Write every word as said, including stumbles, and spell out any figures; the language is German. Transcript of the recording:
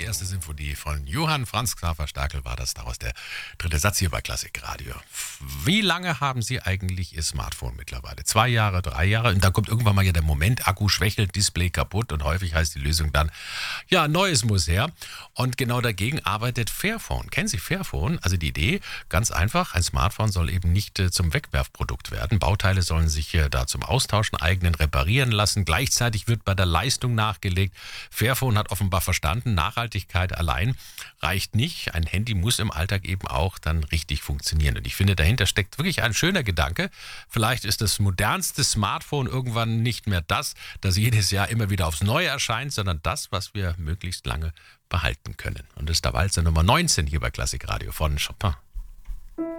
erste Sinfonie von Johann Franz Xaver Stärkel war das, daraus der dritte Satz hier bei Klassikradio. Wie lange haben Sie eigentlich Ihr Smartphone mittlerweile? Zwei Jahre, drei Jahre? Und dann kommt irgendwann mal ja der Moment, Akku schwächelt, Display kaputt und häufig heißt die Lösung dann, ja, neues muss her. Und genau dagegen arbeitet Fairphone. Kennen Sie Fairphone? Also die Idee, ganz einfach, ein Smartphone soll eben nicht äh, zum Wegwerfprodukt werden. Bauteile sollen sich äh, da zum Austauschen eignen, reparieren lassen. Gleichzeitig wird bei der Leistung nachgelegt. Fairphone hat offenbar verstanden, Nachhaltigkeit allein reicht nicht. Ein Handy muss im Alltag eben auch dann richtig funktionieren. Und ich finde, dahinter steckt wirklich ein schöner Gedanke. Vielleicht ist das modernste Smartphone irgendwann nicht mehr das, das jedes Jahr immer wieder aufs Neue erscheint, sondern das, was wir möglichst lange behalten können. Und das ist der Walzer Nummer neunzehn hier bei Klassikradio von Chopin.